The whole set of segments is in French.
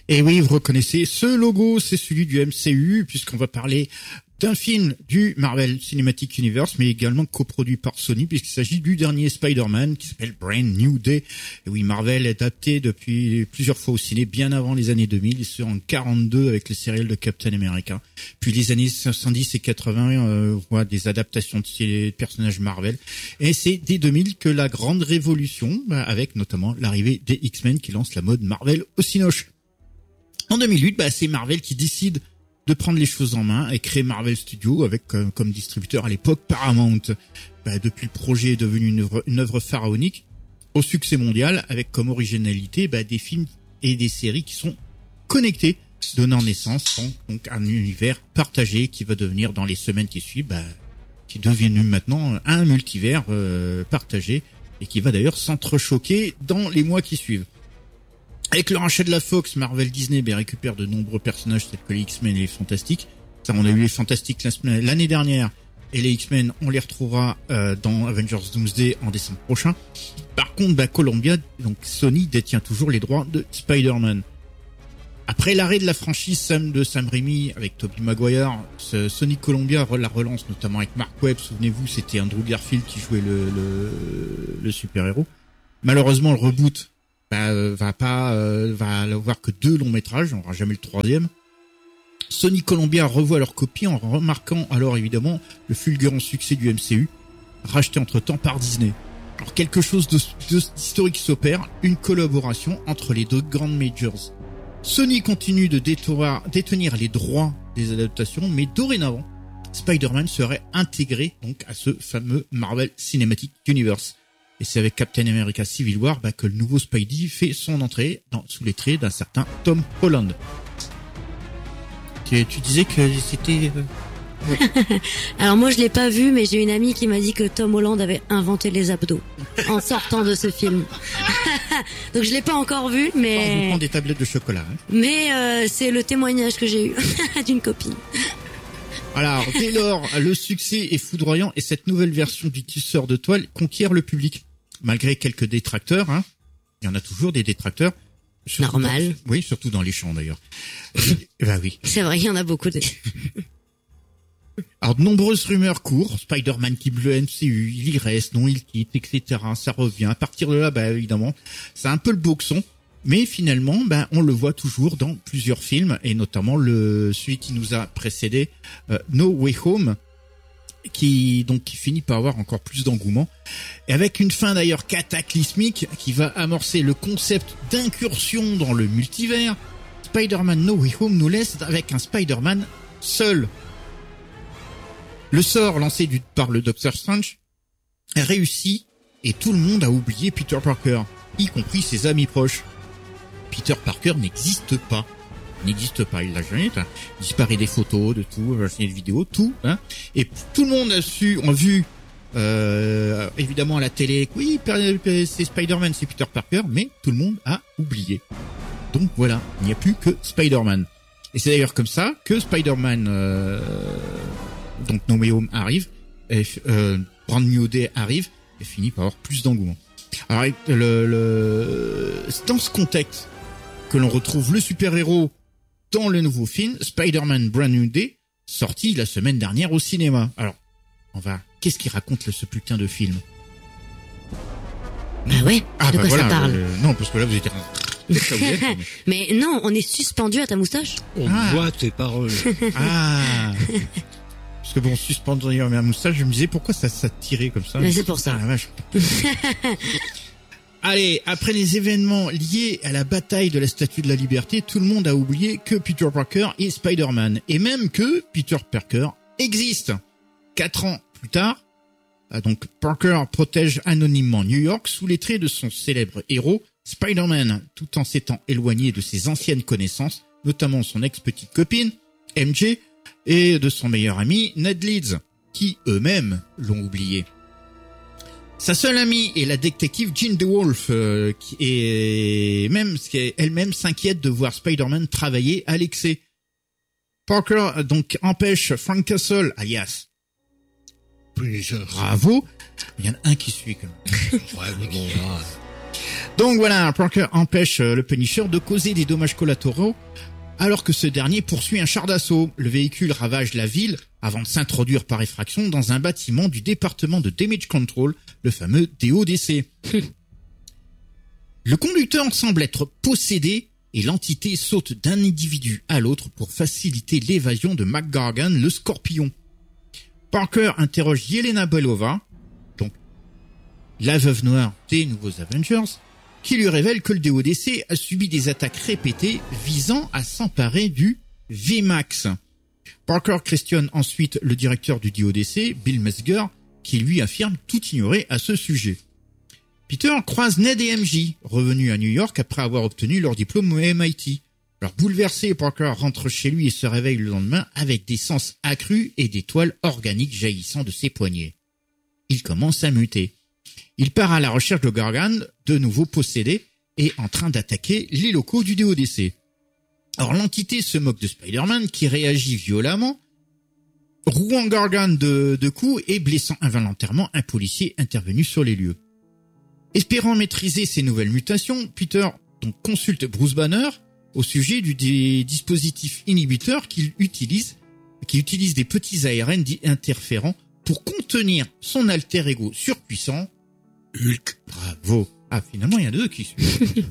Et oui, vous reconnaissez ce logo, c'est celui du MCU, puisqu'on va parler d'un film du Marvel Cinematic Universe, mais également coproduit par Sony, puisqu'il s'agit du dernier Spider-Man qui s'appelle Brand New Day. Et oui, Marvel est adapté depuis plusieurs fois au ciné, bien avant les années 2000, et ce en 42 avec le serial de Captain America. Puis les années 70 et 80, on voit des adaptations de ces personnages Marvel. Et c'est dès 2000 que la grande révolution, avec notamment l'arrivée des X-Men qui lance la mode Marvel au cinoche. En 2008, c'est Marvel qui décide de prendre les choses en main et créer Marvel Studios avec comme distributeur à l'époque Paramount. Depuis, le projet est devenu une œuvre pharaonique au succès mondial avec comme originalité des films et des séries qui sont connectés, donnant naissance donc à un univers partagé qui va devenir dans les semaines qui suivent, qui est devenu maintenant un multivers partagé et qui va d'ailleurs s'entrechoquer dans les mois qui suivent. Avec le rachat de la Fox, Marvel Disney récupère de nombreux personnages tels que les X-Men et les Fantastiques. Ça, on a eu les Fantastiques l'année dernière, et les X-Men, on les retrouvera dans Avengers Doomsday en décembre prochain. Par contre, Columbia, donc Sony, détient toujours les droits de Spider-Man. Après l'arrêt de la franchise de Sam Raimi avec Tobey Maguire, Sony Columbia la relance notamment avec Mark Webb. Souvenez-vous, c'était Andrew Garfield qui jouait le super-héros. Malheureusement, le reboot va avoir que 2 longs métrages, on n'aura jamais le 3e. Sony Columbia revoit leur copie en remarquant alors évidemment le fulgurant succès du MCU, racheté entre-temps par Disney. Alors quelque chose d'historique s'opère, une collaboration entre les 2 grandes majors. Sony continue de détenir les droits des adaptations, mais dorénavant, Spider-Man serait intégré donc à ce fameux Marvel Cinematic Universe. Et c'est avec Captain America Civil War que le nouveau Spidey fait son entrée sous les traits d'un certain Tom Holland. Tu disais que c'était... Alors moi je l'ai pas vu, mais j'ai une amie qui m'a dit que Tom Holland avait inventé les abdos en sortant de ce film. Donc je l'ai pas encore vu, mais... On prend des tablettes de chocolat. Mais c'est le témoignage que j'ai eu d'une copine. Alors, dès lors, le succès est foudroyant et cette nouvelle version du tisseur de toile conquiert le public. Malgré quelques détracteurs, il y en a toujours des détracteurs. Normal. Oui, surtout dans les champs d'ailleurs. Oui. C'est vrai, il y en a beaucoup. Alors, de nombreuses rumeurs courent. Spider-Man quitte le MCU, il y reste, non, il quitte, etc. Ça revient. À partir de là, évidemment, c'est un peu le boxon. Mais finalement, on le voit toujours dans plusieurs films, et notamment celui qui nous a précédé, No Way Home, qui finit par avoir encore plus d'engouement, et avec une fin d'ailleurs cataclysmique qui va amorcer le concept d'incursion dans le multivers. Spider-Man No Way Home nous laisse avec un Spider-Man seul. Le sort lancé par le Doctor Strange a réussi, et tout le monde a oublié Peter Parker, y compris ses amis proches. Peter Parker n'existe pas. Il l'a jamais. Il disparaît des photos, de tout, des vidéos, tout. Et tout le monde a vu, évidemment à la télé, oui, c'est Spider-Man, c'est Peter Parker, mais tout le monde a oublié. Donc voilà, il n'y a plus que Spider-Man. Et c'est d'ailleurs comme ça que Spider-Man, donc No Way Home arrive, et Brand New Day arrive, et finit par avoir plus d'engouement. Alors, c'est dans ce contexte que l'on retrouve le super-héros dans le nouveau film Spider-Man Brand New Day, sorti la semaine dernière au cinéma. Alors, qu'est-ce qu'il raconte ce putain de film? Ouais, de quoi ça parle? Non, parce que là vous êtes... Mais non, on est suspendu à ta moustache. On voit tes paroles. Parce que suspendu à ma moustache, je me disais pourquoi ça tirait comme ça. Mais c'est pour ça. La vache. Allez, après les événements liés à la bataille de la Statue de la Liberté, tout le monde a oublié que Peter Parker est Spider-Man. Et même que Peter Parker existe. 4 ans plus tard, donc Parker protège anonymement New York sous les traits de son célèbre héros, Spider-Man, tout en s'étant éloigné de ses anciennes connaissances, notamment son ex-petite copine, MJ, et de son meilleur ami, Ned Leeds, qui eux-mêmes l'ont oublié. Sa seule amie est la détective Jean DeWolf, qui elle-même s'inquiète de voir Spider-Man travailler à l'excès. Parker donc empêche Frank Castle, alias Punisher. Bravo. Il y en a un qui suit quand même. Ouais, mais bon, là... Donc voilà, Parker empêche le Punisher de causer des dommages collatéraux alors que ce dernier poursuit un char d'assaut. Le véhicule ravage la ville avant de s'introduire par effraction dans un bâtiment du département de Damage Control, le fameux DODC. Le conducteur semble être possédé et l'entité saute d'un individu à l'autre pour faciliter l'évasion de McGargan, le Scorpion. Parker interroge Yelena Belova, donc la veuve noire des nouveaux Avengers, qui lui révèle que le DODC a subi des attaques répétées visant à s'emparer du VMAX. Parker questionne ensuite le directeur du DODC, Bill Mesger, qui lui affirme tout ignorer à ce sujet. Peter croise Ned et MJ, revenus à New York après avoir obtenu leur diplôme au MIT. Alors bouleversé, Parker rentre chez lui et se réveille le lendemain avec des sens accrus et des toiles organiques jaillissant de ses poignets. Il commence à muter. Il part à la recherche de Gargan, de nouveau possédé, et en train d'attaquer les locaux du DODC. Alors l'entité se moque de Spider-Man qui réagit violemment, rouant Gargan de coups et blessant involontairement un policier intervenu sur les lieux. Espérant maîtriser ces nouvelles mutations, Peter donc consulte Bruce Banner au sujet des dispositifs inhibiteurs qui utilisent des petits ARN dits interférents pour contenir son alter ego surpuissant, Hulk. Bravo. Ah, finalement, il y en a deux qui suivent.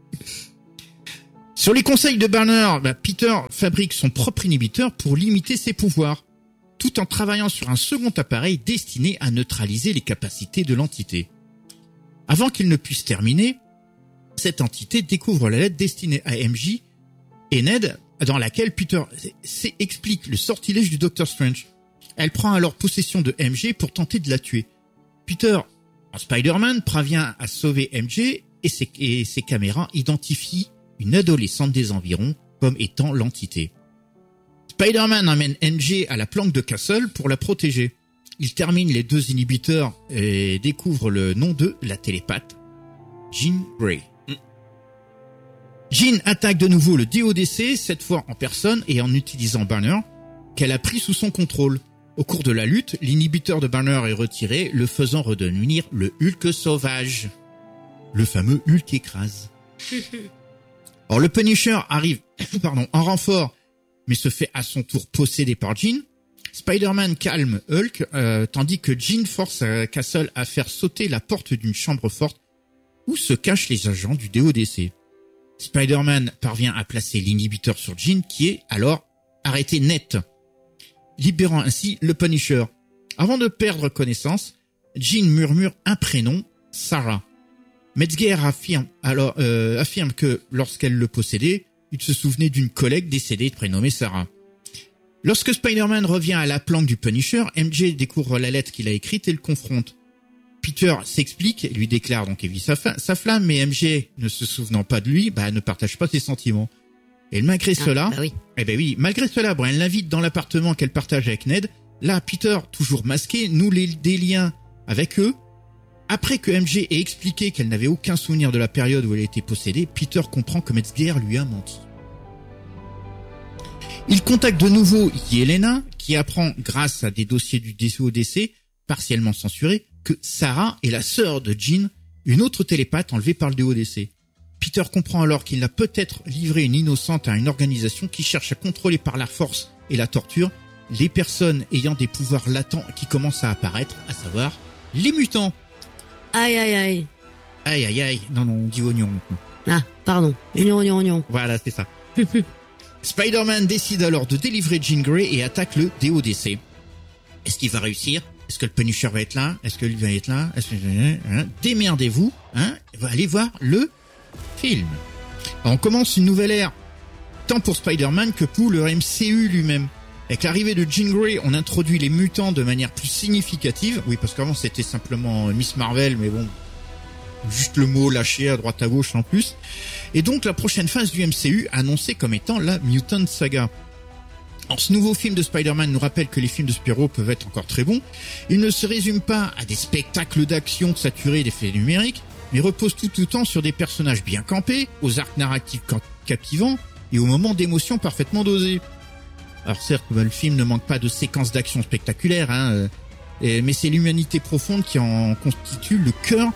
Sur les conseils de Banner, Peter fabrique son propre inhibiteur pour limiter ses pouvoirs, tout en travaillant sur un second appareil destiné à neutraliser les capacités de l'entité. Avant qu'il ne puisse terminer, cette entité découvre la lettre destinée à MJ et Ned, dans laquelle Peter explique le sortilège du Dr. Strange. Elle prend alors possession de MJ pour tenter de la tuer. Peter, en Spider-Man, parvient à sauver MJ et ses caméras identifient une adolescente des environs comme étant l'entité. Spider-Man emmène MJ à la planque de Castle pour la protéger. Il termine les deux inhibiteurs et découvre le nom de la télépathe, Jean Grey. Jean attaque de nouveau le DODC, cette fois en personne et en utilisant Banner, qu'elle a pris sous son contrôle. Au cours de la lutte, l'inhibiteur de Banner est retiré, le faisant redevenir le Hulk sauvage. Le fameux Hulk écrase. Or, le Punisher arrive en renfort, mais se fait à son tour posséder par Jean. Spider-Man calme Hulk, tandis que Jean force Castle à faire sauter la porte d'une chambre forte où se cachent les agents du DODC. Spider-Man parvient à placer l'inhibiteur sur Jean, qui est alors arrêté net, libérant ainsi le Punisher. Avant de perdre connaissance, Jean murmure un prénom, Sarah. Metzger affirme que lorsqu'elle le possédait, il se souvenait d'une collègue décédée prénommée Sarah. Lorsque Spider-Man revient à la planque du Punisher, MJ découvre la lettre qu'il a écrite et le confronte. Peter s'explique et lui déclare donc éviter sa flamme, mais MJ, ne se souvenant pas de lui, ne partage pas ses sentiments. Et malgré cela, malgré cela, Brian l'invite dans l'appartement qu'elle partage avec Ned. Là, Peter, toujours masqué, noue des liens avec eux. Après que MJ ait expliqué qu'elle n'avait aucun souvenir de la période où elle a été possédée, Peter comprend que Metzger lui a menti. Il contacte de nouveau Yelena, qui apprend, grâce à des dossiers du DODC, partiellement censurés, que Sarah est la sœur de Jean, une autre télépathe enlevée par le DODC. Peter comprend alors qu'il a peut-être livré une innocente à une organisation qui cherche à contrôler par la force et la torture les personnes ayant des pouvoirs latents qui commencent à apparaître, à savoir les mutants. Aïe, aïe, aïe. Aïe, aïe, aïe. Non, on dit oignon maintenant. Ah, pardon. Oignon. Voilà, c'est ça. Spider-Man décide alors de délivrer Jean Grey et attaque le DODC. Est-ce qu'il va réussir? Est-ce que le Punisher va être là? Est-ce que lui va être là? Démerdez-vous, allez voir le film. Alors, on commence une nouvelle ère, tant pour Spider-Man que pour le MCU lui-même. Avec l'arrivée de Jean Grey, on introduit les mutants de manière plus significative. Oui, parce qu'avant c'était simplement Miss Marvel, mais bon, juste le mot lâché à droite à gauche en plus. Et donc la prochaine phase du MCU annoncée comme étant la Mutant Saga. Alors, ce nouveau film de Spider-Man nous rappelle que les films de super-héros peuvent être encore très bons. Il ne se résume pas à des spectacles d'action saturés d'effets numériques, mais repose tout autant sur des personnages bien campés, aux arcs narratifs captivants et aux moments d'émotion parfaitement dosés. Alors certes, le film ne manque pas de séquences d'action spectaculaires, mais c'est l'humanité profonde qui en constitue le cœur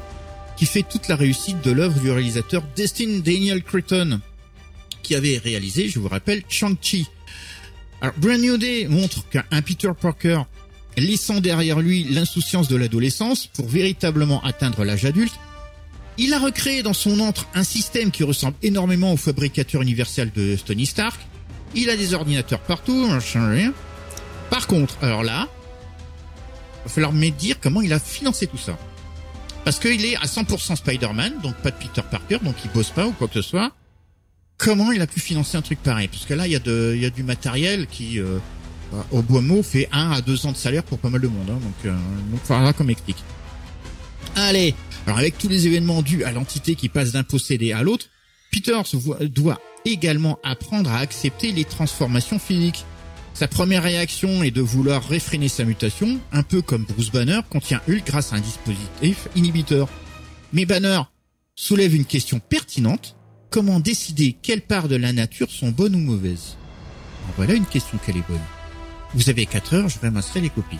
qui fait toute la réussite de l'œuvre du réalisateur Destin Daniel Cretton, qui avait réalisé, je vous rappelle, Shang-Chi. Alors, Brand New Day montre qu'un Peter Parker, laissant derrière lui l'insouciance de l'adolescence pour véritablement atteindre l'âge adulte, il a recréé dans son antre un système qui ressemble énormément au fabricateur universel de Tony Stark. Il a des ordinateurs partout, rien. Par contre, alors là, il va falloir me dire comment il a financé tout ça. Parce qu'il est à 100% Spider-Man, donc pas de Peter Parker, donc il bosse pas ou quoi que ce soit. Comment il a pu financer un truc pareil? Parce que là, il y a du matériel qui, au bois mot, fait 1 à 2 ans de salaire pour pas mal de monde. Hein, donc voilà comme explique. Allez, alors avec tous les événements dus à l'entité qui passe d'un possédé à l'autre, Peter doit également apprendre à accepter les transformations physiques. Sa première réaction est de vouloir réfréner sa mutation, un peu comme Bruce Banner contient Hulk grâce à un dispositif inhibiteur. Mais Banner soulève une question pertinente. Comment décider quelles parts de la nature sont bonnes ou mauvaises? Alors voilà une question qu'elle est bonne. Vous avez 4 heures, je ramasserai les copies.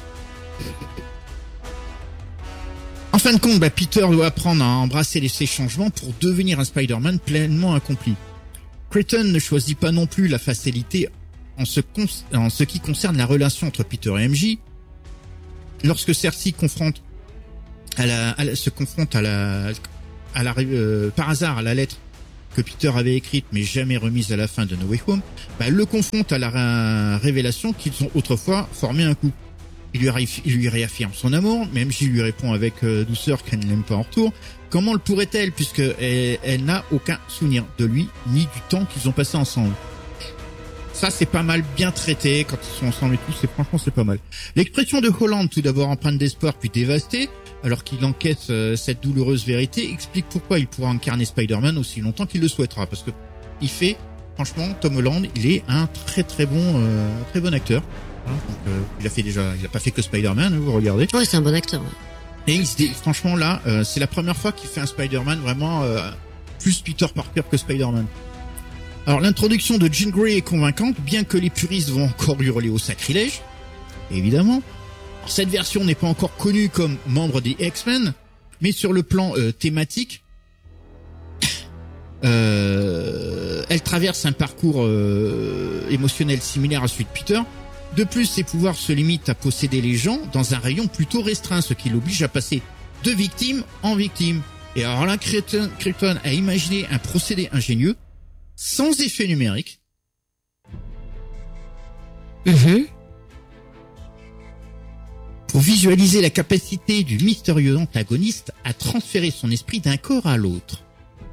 En fin de compte, Peter doit apprendre à embrasser ces changements pour devenir un Spider-Man pleinement accompli. Cretton ne choisit pas non plus la facilité en ce qui concerne la relation entre Peter et MJ. Lorsque Cersei se confronte par hasard à la lettre que Peter avait écrite mais jamais remise à la fin de No Way Home, le confronte à la révélation qu'ils ont autrefois formé un couple. Il lui réaffirme son amour, mais MJ lui répond avec douceur qu'elle ne l'aime pas en retour. Comment le pourrait-elle puisque elle n'a aucun souvenir de lui ni du temps qu'ils ont passé ensemble? Ça, c'est pas mal bien traité quand ils sont ensemble et tout, franchement c'est pas mal. L'expression de Holland, tout d'abord empreinte d'espoir puis dévastée, alors qu'il enquête cette douloureuse vérité, explique pourquoi il pourra incarner Spider-Man aussi longtemps qu'il le souhaitera. Parce que il fait, franchement, Tom Holland, il est un très bon acteur. Hein, donc, il a pas fait que Spider-Man, vous regardez. Ouais, c'est un bon acteur. Ouais. Et franchement là, c'est la première fois qu'il fait un Spider-Man vraiment plus Peter Parker que Spider-Man. Alors l'introduction de Jean Grey est convaincante, bien que les puristes vont encore hurler au sacrilège, évidemment. Alors, cette version n'est pas encore connue comme membre des X-Men, mais sur le plan thématique, elle traverse un parcours émotionnel similaire à celui de Peter. De plus, ses pouvoirs se limitent à posséder les gens dans un rayon plutôt restreint, ce qui l'oblige à passer de victime en victime. Et alors là, Cretton a imaginé un procédé ingénieux, sans effet numérique. Pour visualiser la capacité du mystérieux antagoniste à transférer son esprit d'un corps à l'autre.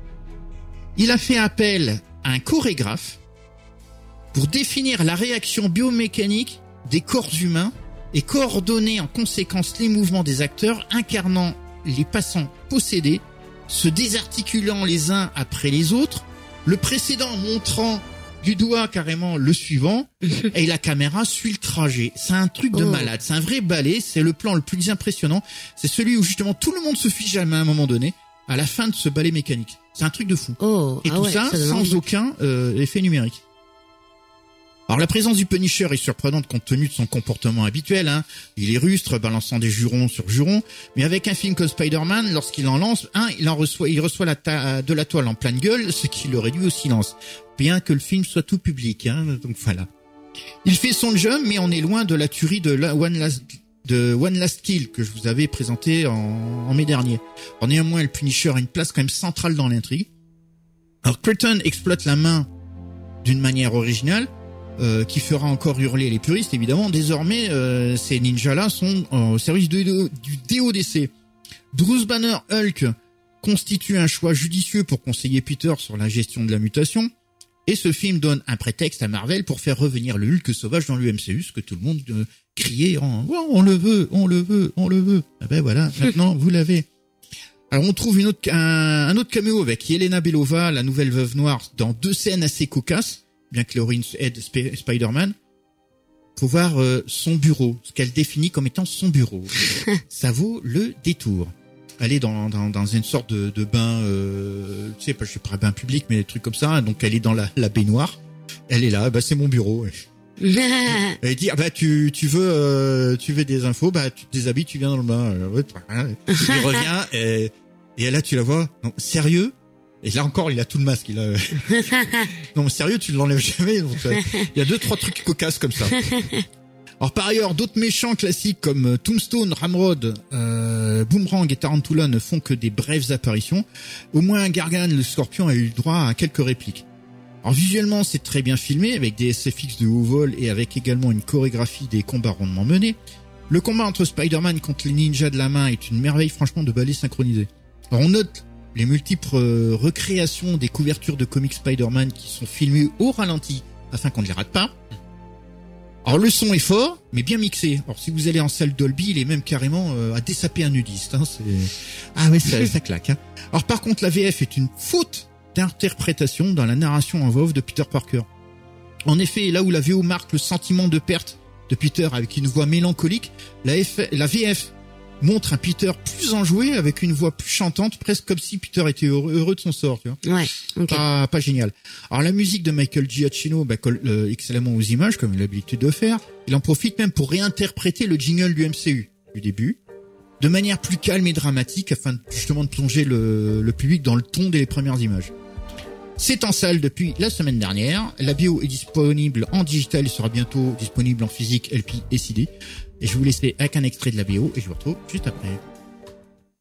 Il a fait appel à un chorégraphe pour définir la réaction biomécanique des corps humains et coordonner en conséquence les mouvements des acteurs incarnant les passants possédés, se désarticulant les uns après les autres, le précédent montrant du doigt carrément le suivant, et la caméra suit le trajet. C'est un truc de malade, c'est un vrai ballet, c'est le plan le plus impressionnant, c'est celui où justement tout le monde se fiche à un moment donné, à la fin de ce ballet mécanique. C'est un truc de fou. Et tout ça sans aucun effet numérique. Alors la présence du Punisher est surprenante compte tenu de son comportement habituel. Hein. Il est rustre, balançant des jurons sur jurons. Mais avec un film comme Spider-Man, lorsqu'il en lance un, il reçoit de la toile en pleine gueule, ce qui le réduit au silence. Bien que le film soit tout public. Hein. Donc voilà. Il fait son jeu, mais on est loin de la tuerie de One Last Kill que je vous avais présenté en mai dernier. Alors néanmoins, le Punisher a une place quand même centrale dans l'intrigue. Alors Cretton exploite la main d'une manière originale. Qui fera encore hurler les puristes, évidemment. Désormais, ces ninjas-là sont au service du DODC. Bruce Banner Hulk constitue un choix judicieux pour conseiller Peter sur la gestion de la mutation. Et ce film donne un prétexte à Marvel pour faire revenir le Hulk sauvage dans l'UMCU, ce que tout le monde criait en « Oh, on le veut, on le veut, on le veut ». Ah ben voilà, maintenant vous l'avez. Alors on trouve un autre caméo avec Yelena Belova, la nouvelle veuve noire, dans 2 scènes assez cocasses. Bien que l'héroïne aide Spider-Man, pour voir son bureau, ce qu'elle définit comme étant son bureau. Ça vaut le détour. Elle est dans une sorte de bain, je sais pas bain public, mais des trucs comme ça. Donc elle est dans la baignoire. Elle est là, c'est mon bureau. Elle dit tu veux des infos, tu te déshabilles, tu viens dans le bain. Il revient et Et là, tu la vois, non, sérieux? Et là encore, il a tout le masque. Non, sérieux, tu ne l'enlèves jamais. Donc, il y a 2-3 trucs cocasses comme ça. Alors par ailleurs, d'autres méchants classiques comme Tombstone, Ramrod, Boomerang et Tarantula ne font que des brèves apparitions. Au moins Gargan, le Scorpion, a eu le droit à quelques répliques. Alors visuellement, c'est très bien filmé, avec des SFX de haut vol et avec également une chorégraphie des combats rondement menés. Le combat entre Spider-Man contre les ninjas de la main est une merveille franchement de ballet synchronisé. Alors on note les multiples recréations des couvertures de comics Spider-Man qui sont filmées au ralenti afin qu'on ne les rate pas. Alors le son est fort, mais bien mixé. Alors si vous allez en salle Dolby, il est même carrément à dessaper un nudiste. Hein, ah ouais, ça claque. Hein. Alors par contre, la VF est une faute d'interprétation dans la narration en voix off de Peter Parker. En effet, là où la VO marque le sentiment de perte de Peter avec une voix mélancolique, la VF montre un Peter plus enjoué avec une voix plus chantante, presque comme si Peter était heureux de son sort, tu vois. Ouais, ok. Pas génial. Alors la musique de Michael Giacchino colle excellemment aux images, comme il a l'habitude de faire. Il en profite même pour réinterpréter le jingle du MCU du début, de manière plus calme et dramatique, afin justement de plonger le public dans le ton des premières images. C'est en salle depuis la semaine dernière. La BO est disponible en digital et sera bientôt disponible en physique, LP et CD. Et je vais vous laisser avec un extrait de la BO et je vous retrouve juste après.